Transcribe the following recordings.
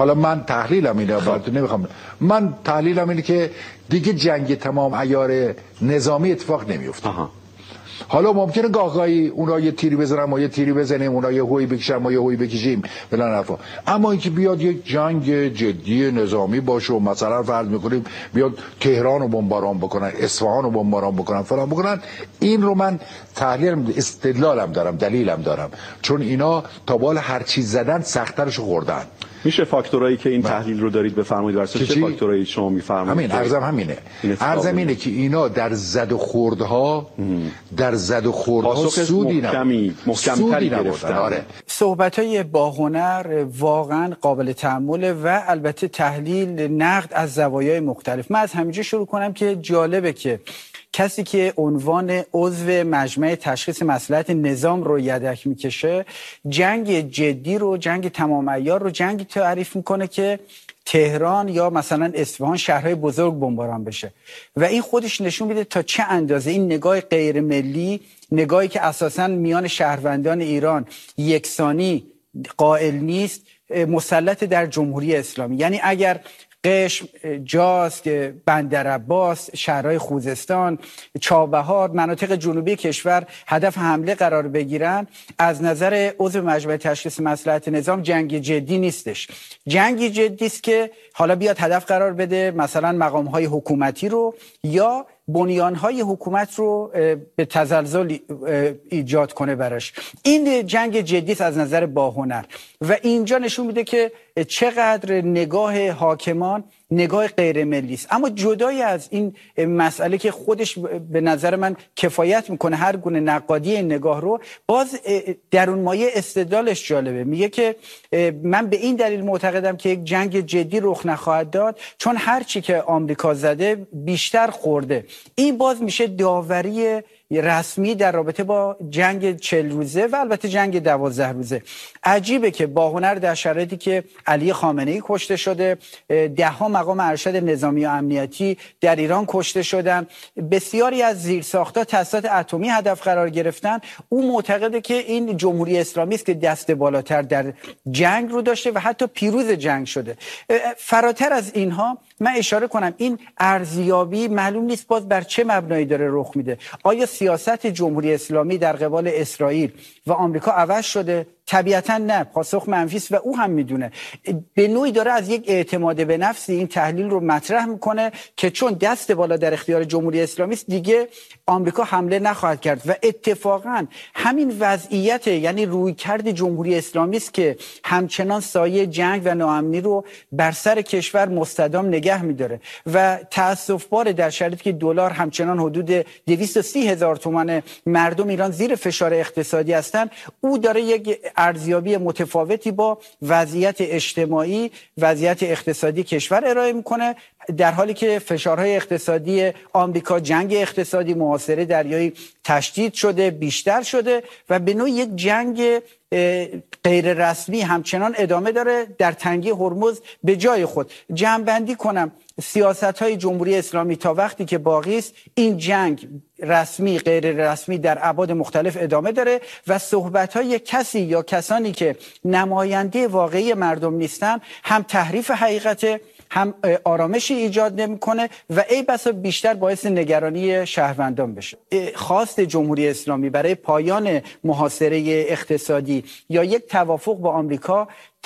حالا من تحلیلم اینه، نمیخوام، من تحلیلم اینه که دیگه جنگ تمام عیار نظامی اتفاق نمیفته. حالا ممکنه گاهی اونا یه تیری بزنن ما یه تیری بزنیم، اونا یه هوی بکشن ما یه هوی بکشیم بلن حرفا، اما اینکه بیاد یک جنگ جدی نظامی باشه و مثلا فرض میکنیم بیاد تهران رو بمباران بکنن، اصفهان رو بمباران بکنن، فلان بکنن، این رو من تحلیلم، استدلالم دارم، دلیلم دارم، چون اینا تا بال هر چیز زدن سخت‌ترش خوردن. میشه فاکتورایی که این تحلیل رو دارید بفرمایید واسه چه فاکتورایی شما میفرمایید؟ همین ارزم اینه که اینا در زد و خوردها سودی محکم‌تری گرفتن. آره. صحبت‌های با هنر واقعا قابل تأمله و البته تحلیل نقد از زوایای مختلف. من از همینجا شروع کنم که جالبه که کسی که عنوان عضو مجمع تشخیص مصلحت نظام رو یدک میکشه، جنگ جدی رو، جنگ تمام عیار رو جنگی تعریف میکنه که تهران یا مثلا اصفهان، شهرهای بزرگ بمباران بشه و این خودش نشون میده تا چه اندازه این نگاه غیر ملی، نگاهی که اساساً میان شهروندان ایران یکسانی قائل نیست، مسلط در جمهوری اسلامی. یعنی اگر قشم، جاز، بندرعباس، شهرهای خوزستان، چابهار، مناطق جنوبی کشور هدف حمله قرار بگیرن، از نظر عضو مجمع تشخیص مصلحت نظام جنگ جدی نیستش. جنگ جدی است که حالا بیاد هدف قرار بده مثلا مقام‌های حکومتی رو یا بنیان‌های حکومت رو به تزلزل ایجاد کنه براش. این جنگ جدی است از نظر با هنر و اینجا نشون میده که چقدر نگاه حاکمان نگاه غیر ملی است. اما جدای از این مسئله که خودش به نظر من کفایت میکنه هر گونه نقادی این نگاه رو، باز درون مایه استدلالش جالبه. میگه که من به این دلیل معتقدم که یک جنگ جدی رخ نخواهد داد چون هر چی که آمریکا زده بیشتر خورده. این باز میشه داوری رسمی در رابطه با جنگ 40 روزه و البته جنگ 12 روزه. عجیبه که با هنر در شرایطی که علی خامنه‌ای کشته شده، ده‌ها مقام ارشد نظامی و امنیتی در ایران کشته شدن، بسیاری از زیرساخت‌ها تاسیسات اتمی هدف قرار گرفتن، او معتقده که این جمهوری اسلامی است که دست بالاتر در جنگ رو داشته و حتی پیروز جنگ شده. فراتر از اینها من اشاره کنم این ارزیابی معلوم نیست باز بر چه مبنایی داره رخ میده. آیا سیاست جمهوری اسلامی در قبال اسرائیل و آمریکا عوض شده؟ طبیعتا نه، پاسخ منفی است و او هم میدونه. به نوعی داره از یک اعتماد به نفسی این تحلیل رو مطرح میکنه که چون دست بالا در اختیار جمهوری اسلامی است دیگه آمریکا حمله نخواهد کرد و اتفاقا همین وضعیت، یعنی رویکرد جمهوری اسلامی است که همچنان سایه جنگ و ناامنی رو بر سر کشور مستدام نگه میداره و تأسف باره در شرایطی که دلار همچنان حدود 230,000 تومان مردم ایران زیر فشار اقتصادی هستند، او داره یک ارزیابی متفاوتی با وضعیت اجتماعی، وضعیت اقتصادی کشور ارائه میکنه، در حالی که فشارهای اقتصادی آمریکا، جنگ اقتصادی، محاصره دریایی تشدید شده، بیشتر شده و به نوعی یک جنگ غیر رسمی همچنان ادامه داره در تنگه هرمز به جای خود. جمع‌بندی کنم، سیاست‌های جمهوری اسلامی تا وقتی که باقی است این جنگ رسمی غیر رسمی در ابعاد مختلف ادامه داره و صحبت‌های کسی یا کسانی که نماینده واقعی مردم نیستن هم تحریف حقیقت، هم آرامشی ایجاد نمیکنه و ای بسا بیشتر باعث نگرانی شهروندان بشه. خواست جمهوری اسلامی برای پایان محاصره اقتصادی یا یک توافق با آمریکا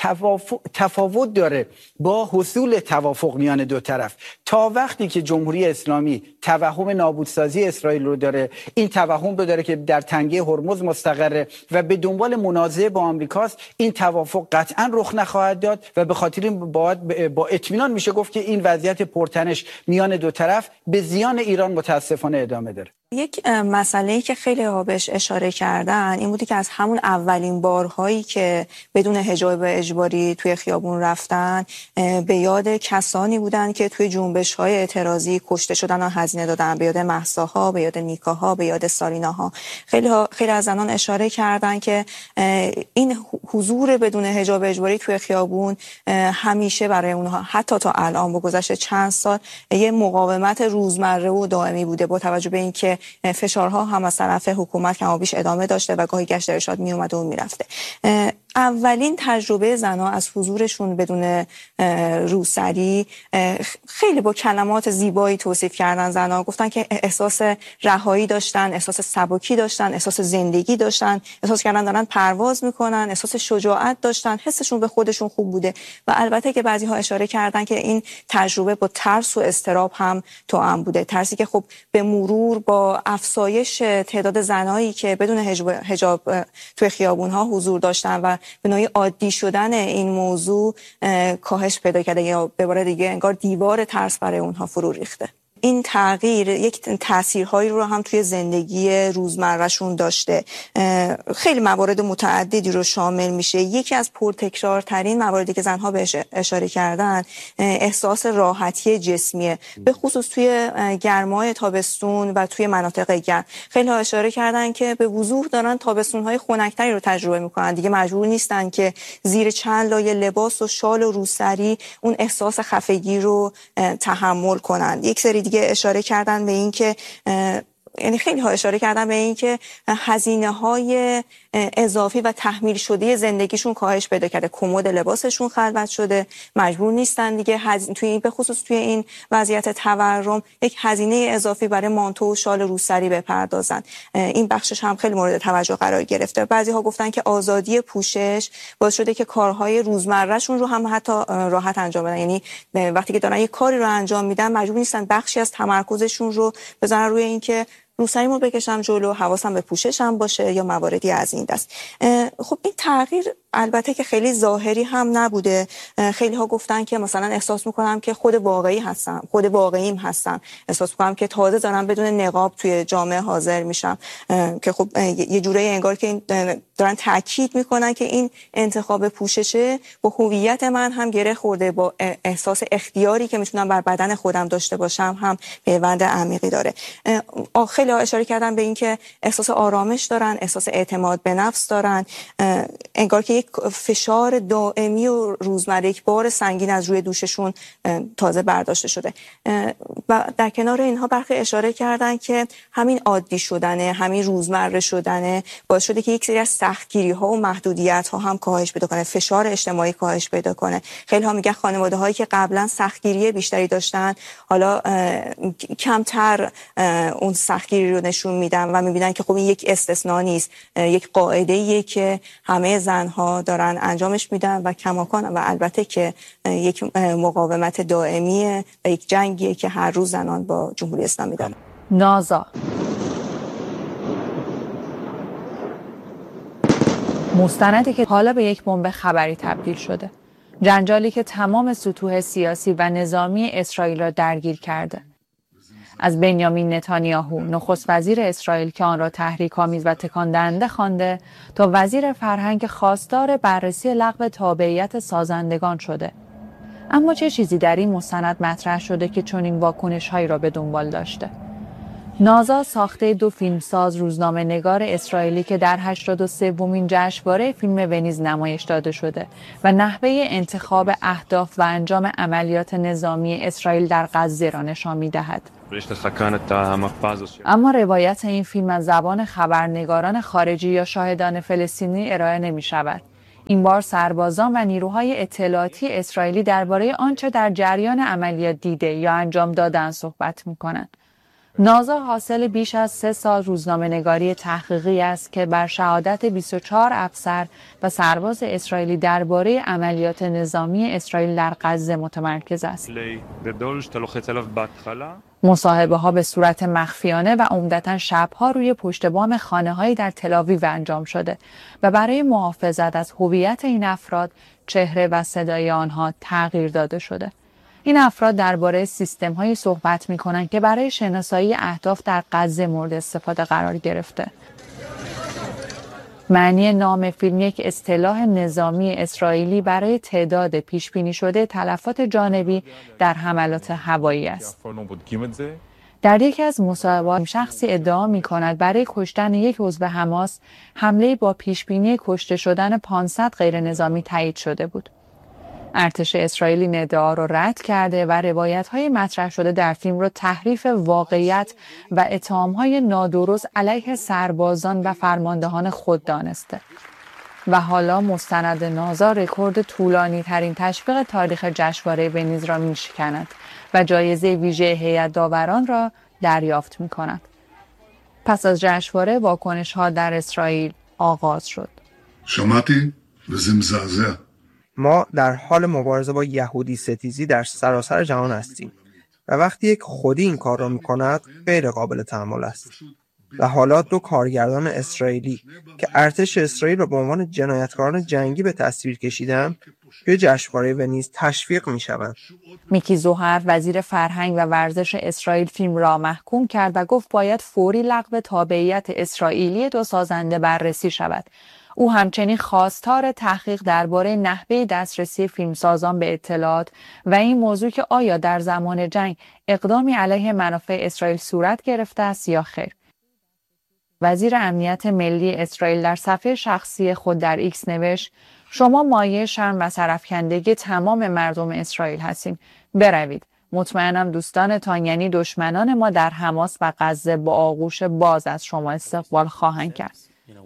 تفاوت داره با حصول توافق میان دو طرف. تا وقتی که جمهوری اسلامی توهم نابودسازی اسرائیل رو داره، این توهم رو داره که در تنگه هرمز مستقره و به دنبال منازعه با آمریکاست، این توافق قطعا رخ نخواهد داد و به خاطر این باید با اطمینان میشه گفت که این وضعیت پرتنش میان دو طرف به زیان ایران متاسفانه ادامه داره. یک مسئله‌ای که خیلی ها بهش اشاره کردن این بودی که از همون اولین بارهایی که بدون حجاب اجباری توی خیابون رفتن به یاد کسانی بودن که توی جنبش‌های اعتراضی کشته شدن و هزینه دادن، به یاد مهساها، به یاد نیکاها، به یاد ساریناها. خیلی از زنان اشاره کردن که این حضور بدون حجاب اجباری توی خیابون همیشه برای اونها حتی تا الان با گذشت چند سال یه مقاومت روزمره و دائمی بوده، با توجه به اینکه فشارها هم از طرف حکومت کم و بیش ادامه داشته و گاهی گشت ارشاد می اومده و میرفته. اولین تجربه زنها از حضورشون بدون روسری خیلی با کلمات زیبایی توصیف کردن. زنها گفتن که احساس رهایی داشتن، احساس سبکی داشتن، احساس زندگی داشتن، احساس کردن دارن پرواز میکنن، احساس شجاعت داشتن، حسشون به خودشون خوب بوده. و البته که بعضی ها اشاره کردن که این تجربه با ترس و اضطراب هم توأم بوده. ترسی که خب به مرور با افزایش تعداد زنایی که بدون حجاب توی خیابون‌ها حضور داشتن و به نوعی عادی شدن این موضوع کاهش پیدا کرده، یا به عبارت دیگه انگار دیوار ترس برای اونها فرو ریخته. این تغییر یک تاثیرهایی رو هم توی زندگی روزمرهشون داشته. خیلی موارد متعددی رو شامل میشه. یکی از پرتکرارترین مواردی که زنها بهش اشاره کردن احساس راحتی جسمیه، به خصوص توی گرمای تابستون و توی مناطق گرم. خیلی ها اشاره کردن که به وضوح دارن تابستون‌های خنک‌تری رو تجربه میکنن، دیگه مجبور نیستن که زیر چند لایه لباس و شال و روسری اون احساس خفگی رو تحمل کنن. یک سری دیگه اشاره کردن به این که یعنی خیلی ها اشاره کردن به این که هزینه‌های اضافی و تحمیل شده زندگیشون کاهش پیدا کرده، کمد لباسشون خلوت شده، مجبور نیستن دیگه به خصوص توی این وضعیت تورم یک هزینه اضافی برای مانتو و شال روسری بپردازن. این بخشش هم خیلی مورد توجه قرار گرفته. بعضی‌ها گفتن که آزادی پوشش باعث شده که کارهای روزمرهشون رو هم حتی راحت انجام بدن، یعنی وقتی که دارن یک کاری رو انجام میدن مجبور نیستن بخشی از تمرکزشون رو بزنن روی اینکه روسریمو بکشم جلو، حواسم به پوششم باشه یا مواردی از این دست. خب این تغییر البته که خیلی ظاهری هم نبوده. خیلی ها گفتن که مثلا احساس میکنم که خود واقعیم هستم، احساس میکنم که تازه دارم بدون نقاب توی جامعه حاضر میشم، که خب یه جورایی انگار که دارن تاکید میکنن که این انتخاب پوششه با هویت من هم گره خورده، با احساس اختیاری که میتونم بر بدن خودم داشته باشم هم پیوند عمیقی داره. خیلی ها اشاره کردن به این که احساس آرامش دارن، احساس اعتماد به نفس دارن، انگار که یک فشار دائمی و روزمره، یک بار سنگین از روی دوششون تازه برداشته شده. و در کنار اینها برخی اشاره کردن که همین عادی شدنه، همین روزمره شدنه باعث شده که یک سری از سختگیری ها و محدودیت ها هم کاهش پیدا کنه، فشار اجتماعی کاهش پیدا کنه. خیلی ها میگن خانواده هایی که قبلا سختگیری بیشتری داشتن حالا کمتر اون سختگیری رو نشون میدن و میبینن که خب این یک استثناء نیست، یک قاعده‌ایه که همه زنها دارن انجامش میدن و کماکان و البته که یک مقاومت دائمیه و یک جنگیه که هر روز زنان با جمهوری اسلامی دارن. نازا مستندی که حالا به یک بمب خبری تبدیل شده، جنجالی که تمام سطوح سیاسی و نظامی اسرائیل را درگیر کرده. از بنیامین نتانیاهو نخست وزیر اسرائیل که آن را تحریک‌آمیز و تکان دهنده خوانده تا وزیر فرهنگ خواستار بررسی لغو تابعیت سازندگان شده. اما چه چیزی در این مستند مطرح شده که چنین واکنش‌هایی را به دنبال داشته؟ نازا ساخته دو فیلمساز روزنامه‌نگار اسرائیلی که در 83مین جشنواره فیلم ونیز نمایش داده شده و نحوه انتخاب اهداف و انجام عملیات نظامی اسرائیل در غزه را نشان می‌دهد. اما روایت این فیلم از زبان خبرنگاران خارجی یا شاهدان فلسطینی ارائه نمی‌شود. این بار سربازان و نیروهای اطلاعاتی اسرائیلی درباره آنچه در جریان عملیات دیده یا انجام دادن صحبت می‌کنند. نازا حاصل بیش از 3 سال روزنامه‌نگاری تحقیقی است که بر شهادت 24 افسر و سرباز اسرائیلی درباره عملیات نظامی اسرائیل در غزه متمرکز است. مصاحبه‌ها به صورت مخفیانه و عمدتاً شب‌ها روی پشت بام خانه‌هایی در تل‌آویو انجام شده و برای محافظت از هویت این افراد چهره و صدای آنها تغییر داده شده. این افراد درباره سیستم‌هایی صحبت می‌کنند که برای شناسایی اهداف در غزه مورد استفاده قرار گرفته. معنی نام فیلم یک اصطلاح نظامی اسرائیلی برای تعداد پیش‌بینی شده تلفات جانبی در حملات هوایی است. در یکی از مصاحبه‌ها شخصی ادعا می‌کند برای کشتن یک عضو حماس حمله با پیش‌بینی کشته شدن 500 غیر نظامی تایید شده بود. ارتش اسرائیل این ادعا را رد کرده و روایت‌های مطرح شده در فیلم را تحریف واقعیت و اتهام‌های نادرست علیه سربازان و فرماندهان خود دانسته. و حالا مستند نازا رکورد طولانی ترین تشویق تاریخ جشنواره ونیز را میشکند و جایزه ویژه هیئت داوران را دریافت می‌کند. پس از جشنواره واکنش‌ها در اسرائیل آغاز شد. شمعتی وזה مزعزع. ما در حال مبارزه با یهودی ستیزی در سراسر جهان هستیم و وقتی یک خودی این کار را می‌کند غیر قابل تحمل است. و حالا 2 کارگردان اسرائیلی که ارتش اسرائیل را به عنوان جنایتکاران جنگی به تصویر کشیدند توی جشنواره ونیز تشویق می‌شوند. میکی زوهر وزیر فرهنگ و ورزش اسرائیل فیلم را محکوم کرد و گفت باید فوری لغو تابعیت اسرائیلی 2 سازنده بررسی شود. او همچنین خواستار تحقیق درباره نحوه دسترسی فیلمسازان به اطلاعات و این موضوع که آیا در زمان جنگ اقدامی علیه منافع اسرائیل صورت گرفته است یا خیر. وزیر امنیت ملی اسرائیل در صفحه شخصی خود در ایکس نوشت: شما مایه شرم و سرافکندگی تمام مردم اسرائیل هستیم. بروید. مطمئنم دوستانتان یعنی دشمنان ما در حماس و غزه با آغوش باز از شما استقبال خواهند کرد.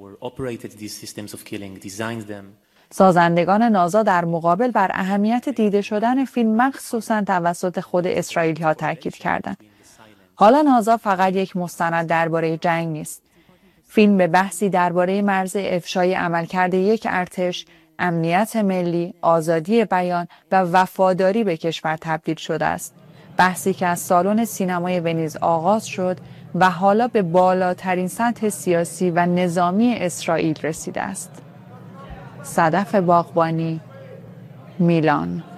سازندگان نازا در مقابل بر اهمیت دیده شدن فیلم مخصوصاً توسط خود اسرائیلی‌ها تاکید کردند. حالا نازا فقط یک مستند درباره جنگ نیست. فیلم به بحثی درباره مرز افشای عملکرد یک ارتش، امنیت ملی، آزادی بیان و وفاداری به کشور تبدیل شده است. بحثی که از سالن سینمای ونیز آغاز شد و حالا به بالاترین سطح سیاسی و نظامی اسرائیل رسیده است. صدف باغبانی، میلان.